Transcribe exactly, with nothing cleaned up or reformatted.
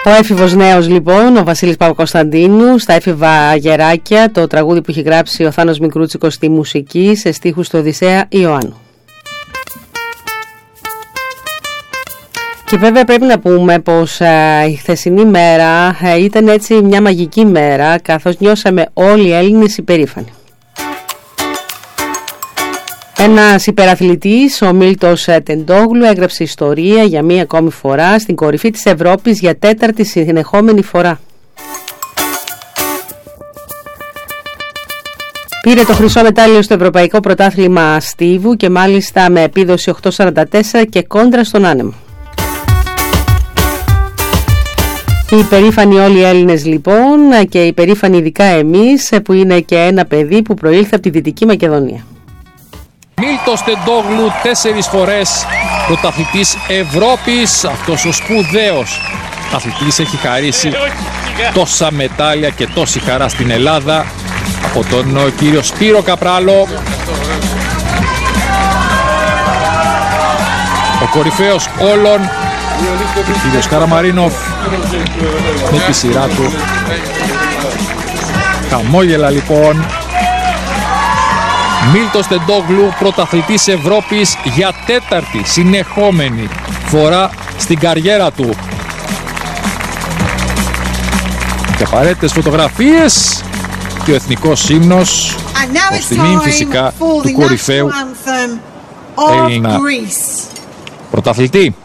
Ο έφηβος νέος λοιπόν, ο Βασίλης Παπακοσταντίνου, στα έφηβα γεράκια, το τραγούδι που έχει γράψει ο Θάνος Μικρούτσικος στη μουσική, σε στίχους του Οδυσσέα Ιωάννου. Και βέβαια πρέπει να πούμε πως α, η χθεσινή μέρα α, ήταν έτσι μια μαγική μέρα, καθώς νιώσαμε όλοι οι Έλληνες υπερήφανοι. Ένας υπεραθλητής, ο Μίλτος Τεντόγλου, έγραψε ιστορία για μία ακόμη φορά στην κορυφή της Ευρώπης για τέταρτη συνεχόμενη φορά. Πήρε το χρυσό μετάλλιο στο Ευρωπαϊκό Πρωτάθλημα Στίβου και μάλιστα με επίδοση οκτώ σαράντα τέσσερα και κόντρα στον άνεμο. Οι υπερήφανοι όλοι οι Έλληνες λοιπόν και οι υπερήφανοι ειδικά εμείς που είναι και ένα παιδί που προήλθε από τη Δυτική Μακεδονία. Μίλτος Τεντόγλου, τέσσερις φορές πρωταθλητής Ευρώπης. Αυτός ο σπουδαίος αθλητής έχει χαρίσει τόσα μετάλλια και τόση χαρά στην Ελλάδα από τον κύριο Σπύρο Καπράλο. Ο κορυφαίος όλων, ο κύριος Καραμαρίνοφ, με τη σειρά του. Χαμόγελα λοιπόν. Μίλτος Τεντόγλου, πρωταθλητής Ευρώπης για τέταρτη συνεχόμενη φορά στην καριέρα του. Και απαραίτητες φωτογραφίες και ο εθνικός ύμνος, ως τιμήν φυσικά του κορυφαίου Έλληνα πρωταθλητή.